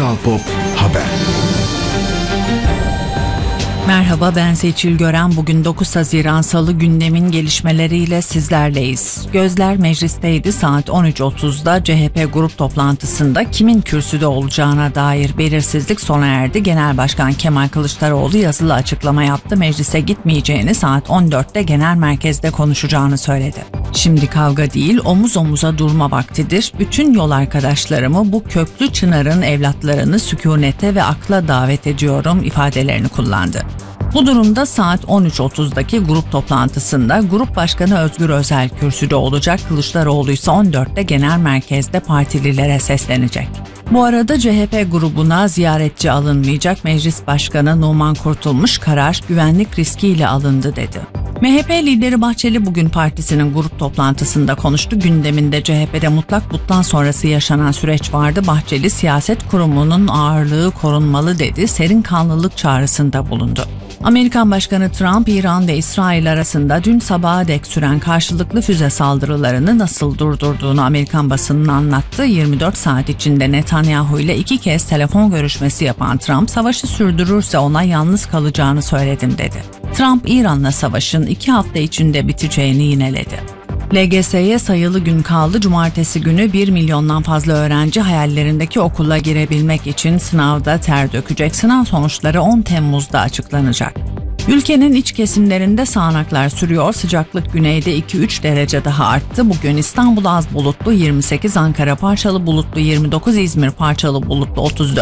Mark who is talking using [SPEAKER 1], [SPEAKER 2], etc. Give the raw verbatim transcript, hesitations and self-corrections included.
[SPEAKER 1] Kral Pop Haber.
[SPEAKER 2] Merhaba, ben Seçil Gören. Bugün dokuz Haziran Salı, gündemin gelişmeleriyle sizlerleyiz. Gözler meclisteydi. Saat on üç otuzda C H P grup toplantısında kimin kürsüde olacağına dair belirsizlik sona erdi. Genel Başkan Kemal Kılıçdaroğlu yazılı açıklama yaptı. Meclise gitmeyeceğini, saat on dörtte genel merkezde konuşacağını söyledi. Şimdi kavga değil, omuz omuza durma vaktidir. Bütün yol arkadaşlarımı, bu köklü çınarın evlatlarını sükunete ve akla davet ediyorum ifadelerini kullandı. Bu durumda saat on üç otuzdaki grup toplantısında Grup Başkanı Özgür Özel kürsüde olacak. Kılıçdaroğlu ise on dörtte genel merkezde partililere seslenecek. Bu arada C H P grubuna ziyaretçi alınmayacak. Meclis Başkanı Numan Kurtulmuş, karar güvenlik riskiyle alındı dedi. M H P lideri Bahçeli bugün partisinin grup toplantısında konuştu. Gündeminde C H P'de mutlak butlan sonrası yaşanan süreç vardı. Bahçeli, siyaset kurumunun ağırlığı korunmalı dedi. Serin kanlılık çağrısında bulundu. Amerikan Başkanı Trump, İran ve İsrail arasında dün sabaha dek süren karşılıklı füze saldırılarını nasıl durdurduğunu Amerikan basınına anlattı. yirmi dört saat içinde Netanyahu ile iki kez telefon görüşmesi yapan Trump, savaşı sürdürürse ona yalnız kalacağını söyledim dedi. Trump, İran'la savaşın iki hafta içinde biteceğini yineledi. L G S'ye sayılı gün kaldı. Cumartesi günü bir milyondan fazla öğrenci hayallerindeki okula girebilmek için sınavda ter dökecek. Sınav sonuçları on Temmuz'da açıklanacak. Ülkenin iç kesimlerinde sağanaklar sürüyor. Sıcaklık güneyde iki üç derece daha arttı. Bugün İstanbul az bulutlu yirmi sekiz, Ankara parçalı bulutlu yirmi dokuz, İzmir parçalı bulutlu otuz dört.